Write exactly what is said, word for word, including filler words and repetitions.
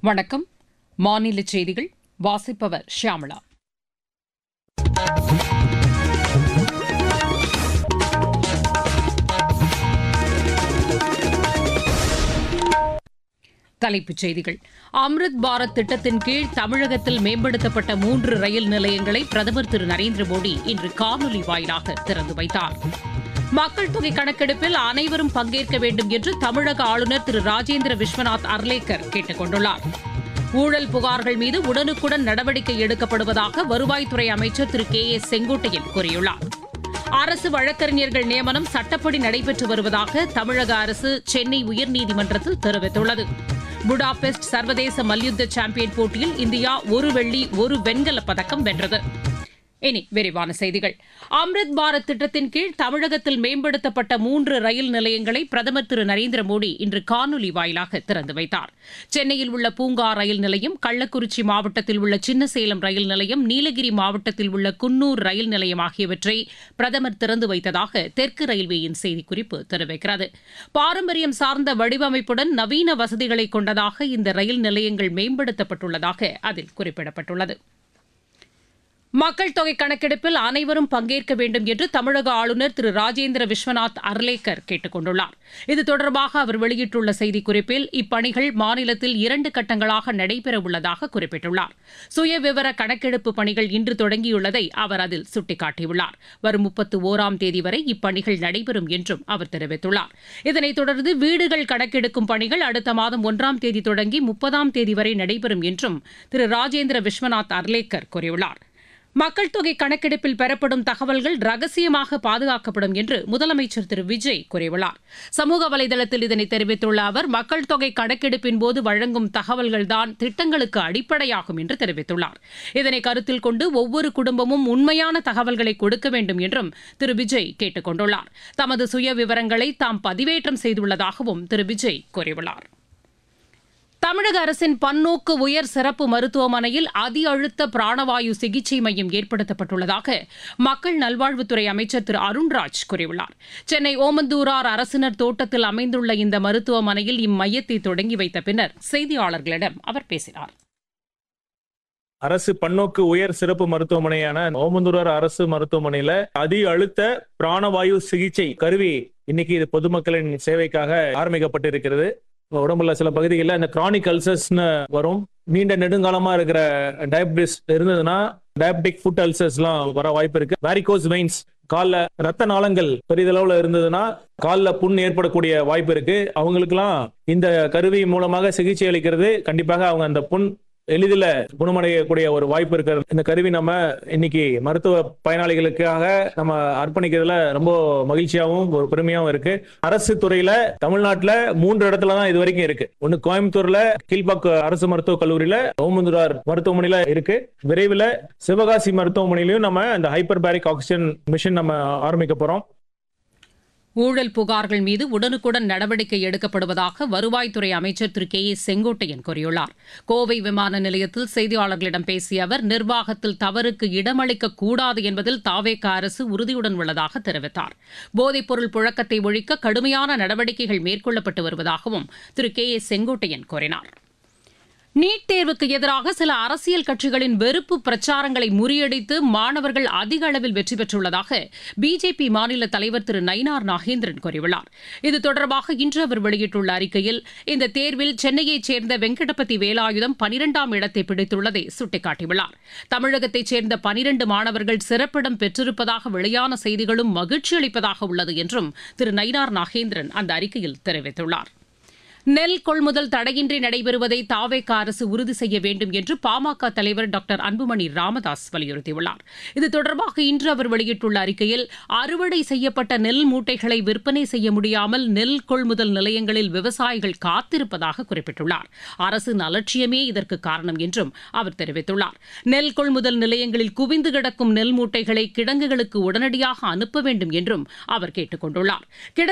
வணக்கம். மாநில செய்திகள் வாசிப்பவர் ஷியாமளா. தலைப்புச் செய்திகள். அம்ருத் பாரத் திட்டத்தின் கீழ் தமிழகத்தில் மேம்படுத்தப்பட்ட மூன்று ரயில் நிலையங்களை பிரதமர் திரு நரேந்திர மோடி இன்று காணொலி வாயிலாக திறந்து வைத்தார். மக்கள் தொகை கணக்கெடுப்பில் அனைவரும் பங்கேற்க வேண்டும் என்று தமிழக ஆளுநர் திரு ராஜேந்திர விஸ்வநாத் அர்லேக்கர் கேட்டுக் கொண்டுள்ளார். ஊழல் புகார்கள் மீது உடனுக்குடன் நடவடிக்கை எடுக்கப்படுவதாக வருவாய்த்துறை அமைச்சர் திரு கே ஏ செங்கோட்டையன் கூறியுள்ளார். அரசு வழக்கறிஞர்கள் நியமனம் சட்டப்படி நடைபெற்று வருவதாக தமிழக அரசு சென்னை உயர்நீதிமன்றத்தில் தெரிவித்துள்ளது. புடாபெஸ்ட் சர்வதேச மல்யுத்த சாம்பியன் போட்டியில் இந்தியா ஒரு வெள்ளி ஒரு வெண்கலப் பதக்கம் வென்றது. இனி விரிவான செய்திகள். அம்ருத் பாரத் திட்டத்தின் கீழ் தமிழகத்தில் மேம்படுத்தப்பட்ட மூன்று ரயில் நிலையங்களை பிரதமர் திரு நரேந்திர மோடி இன்று காணொலி வாயிலாக திறந்து வைத்தார். சென்னையில் உள்ள பூங்கா ரயில் நிலையம், கள்ளக்குறிச்சி மாவட்டத்தில் உள்ள சின்னசேலம் ரயில் நிலையம், நீலகிரி மாவட்டத்தில் உள்ள குன்னூர் ரயில் நிலையம் ஆகியவற்றை பிரதமர் திறந்து வைத்ததாக தெற்கு ரயில்வேயின் செய்திக்குறிப்பு தெரிவிக்கிறது. பாரம்பரியம் சார்ந்த வடிவமைப்புடன் நவீன வசதிகளை கொண்டதாக இந்த ரயில் நிலையங்கள் மேம்படுத்தப்பட்டுள்ளதாக அதில் குறிப்பிடப்பட்டுள்ளது. மக்கள் தொகை கணக்கெடுப்பில் அனைவரும் பங்கேற்க வேண்டும் என்று தமிழக ஆளுநர் திரு ராஜேந்திர விஸ்வநாத் அர்லேக்கர் கேட்டுக் கொண்டுள்ளார். இது தொடர்பாக அவர் வெளியிட்டுள்ள செய்திக்குறிப்பில் இப்பணிகள் மாநிலத்தில் இரண்டு கட்டங்களாக நடைபெறவுள்ளதாக குறிப்பிட்டுள்ளார். சுயவிவர கணக்கெடுப்பு பணிகள் இன்று தொடங்கியுள்ளதை அவர் அதில் சுட்டிக்காட்டியுள்ளார். வரும் முப்பத்து ஓராம் தேதி வரை இப்பணிகள் நடைபெறும் என்றும் அவர் தெரிவித்துள்ளார். இதனைத் தொடர்ந்து வீடுகள் கணக்கெடுக்கும் பணிகள் அடுத்த மாதம் ஒன்றாம் தேதி தொடங்கி முப்பதாம் தேதி வரை நடைபெறும் என்றும் திரு ராஜேந்திர விஸ்வநாத் அர்லேக்கர் கூறியுள்ளார். மக்கள் தொகை கணக்கெடுப்பில் பெறப்படும் தகவல்கள் ரகசியமாக பாதுகாக்கப்படும் என்று முதலமைச்சர் திரு விஜய் கூறியுள்ளார். சமூக வலைதளத்தில் இதனை தெரிவித்துள்ள அவர், மக்கள் தொகை கணக்கெடுப்பின் போது வழங்கும் தகவல்கள்தான் திட்டங்களுக்கு அடிப்படையாகும் என்று தெரிவித்துள்ளார். இதனை கருத்தில் கொண்டு ஒவ்வொரு குடும்பமும் உண்மையான தகவல்களை கொடுக்க வேண்டும் என்றும் திரு விஜய் கேட்டுக் கொண்டுள்ளார். தமது சுய விவரங்களை தாம் பதிவேற்றம் செய்துள்ளதாகவும் திரு விஜய் கூறியுள்ளார். தமிழக அரசின் பன்னோக்கு உயர் சிறப்பு மருத்துவமனையில் அதி அழுத்த பிராணவாயு சிகிச்சை மையம் ஏற்படுத்தப்பட்டுள்ளதாக மக்கள் நல்வாழ்வுத்துறை அமைச்சர் திரு அருண்ராஜ் கூறியுள்ளார். சென்னை ஓமந்தூரார் அரசினர் தோட்டத்தில் அமைந்துள்ள இந்த மருத்துவமனையில் இம்மையத்தை தொடங்கி வைத்த பின்னர் செய்தியாளர்களிடம் அவர் பேசினார். அரசு பன்னோக்கு உயர் சிறப்பு மருத்துவமனையான ஓமந்தூரார் அரசு மருத்துவமனையில அதி அழுத்த பிராணவாயு சிகிச்சை கருவி இன்னைக்கு இது பொதுமக்களின் சேவைக்காக ஆரம்பிக்கப்பட்டிருக்கிறது. உடம்புல சில பகுதிகளில் இந்த கிரானிக் அல்சர்ஸ்னு வரும். நீண்ட நெடுங்காலமா இருக்கிற டயபிட்டிஸ் இருந்ததுன்னா டயபெட்டிக் ஃபுட் அல்சர்ஸ் எல்லாம் வர வாய்ப்பு இருக்கு. வாரிகோஸ் வெயின்ஸ், கால்ல ரத்த நாளங்கள் பெரிதளவுல இருந்ததுன்னா காலில் புண் ஏற்படக்கூடிய வாய்ப்பு இருக்கு. அவங்களுக்குலாம் இந்த கருவி மூலமாக சிகிச்சை அளிக்கிறது கண்டிப்பாக அவங்க அந்த புண் எளிதில் குணமடையக்கூடிய ஒரு வாய்ப்பு இருக்கிறது. இந்த கருவி நம்ம இன்னைக்கு மருத்துவ பயனாளிகளுக்காக நம்ம அர்ப்பணிக்கிறதுல ரொம்ப மகிழ்ச்சியாகவும் ஒரு பெருமையாகவும் இருக்கு. அரசு துறையில தமிழ்நாட்டுல மூன்று இடத்துல தான் இது வரைக்கும் இருக்கு. ஒன்னு கோயம்புத்தூர்ல கீழ்பாக்கு அரசு மருத்துவக் கல்லூரியில, ஓமந்தூரார் மருத்துவமனையில இருக்கு. விரைவில் சிவகாசி மருத்துவமனையிலும் நம்ம இந்த ஹைப்பர் பேரிக் ஆக்சிஜன் மிஷின் நம்ம ஆரம்பிக்க போறோம். ஊழல் புகார்கள் மீது உடனுக்குடன் நடவடிக்கை எடுக்கப்படுவதாக வருவாய்த்துறை அமைச்சர் திரு கே ஏ செங்கோட்டையன் கூறியுள்ளார். கோவை விமான நிலையத்தில் செய்தியாளர்களிடம் பேசிய அவர், நிர்வாகத்தில் தவறுக்கு இடமளிக்கக் கூடாது என்பதில் தாவேகா அரசு உறுதியுடன் உள்ளதாக தெரிவித்தார். போதைப்பொருள் புழக்கத்தை ஒழிக்க கடுமையான நடவடிக்கைகள் மேற்கொள்ளப்பட்டு வருவதாகவும் திரு கே ஏ செங்கோட்டையன் கூறினார். நீட் தேர்வுக்கு எதிராக சில அரசியல் கட்சிகளின் வெறுப்பு பிரச்சாரங்களை முறியடித்து மாணவர்கள் அதிக அளவில் வெற்றி பெற்றுள்ளதாக பிஜேபி மாநில தலைவர் திரு நயினார் நாகேந்திரன் கூறியுள்ளார். இது தொடர்பாக இன்று அவர் வெளியிட்டுள்ள அறிக்கையில், இந்த தேர்வில் சென்னையைச் சேர்ந்த வெங்கடபதி வேலாயுதம் பனிரெண்டாம் இடத்தை பிடித்துள்ளதை சுட்டிக்காட்டியுள்ளார். தமிழகத்தைச் சேர்ந்த பனிரண்டு மாணவர்கள் சிறப்பிடம் பெற்றிருப்பதாக வெளியான செய்திகளும் மகிழ்ச்சி அளிப்பதாக உள்ளது என்றும் திரு நயினார் நாகேந்திரன் அந்த அறிக்கையில் தெரிவித்துள்ளார். நெல் கொள்முதல் தடையின்றி நடைபெறுவதை தாவேகா அரசு உறுதி செய்ய வேண்டும் என்று பாமக தலைவர் டாக்டர் அன்புமணி ராமதாஸ் வலியுறுத்தியுள்ளார். இது தொடர்பாக இன்று அவர் வெளியிட்டுள்ள அறிக்கையில், அறுவடை செய்யப்பட்ட நெல் மூட்டைகளை விற்பனை செய்ய முடியாமல் நெல் கொள்முதல் நிலையங்களில் விவசாயிகள் காத்திருப்பதாக குறிப்பிட்டுள்ளார். அரசின் அலட்சியமே இதற்கு காரணம் என்றும் அவர் தெரிவித்துள்ளார். நெல் கொள்முதல் நிலையங்களில் குவிந்து கிடக்கும் நெல் மூட்டைகளை கிடங்குகளுக்கு உடனடியாக அனுப்ப வேண்டும் என்றும் அவர் கேட்டுக் கொண்டுள்ளார்.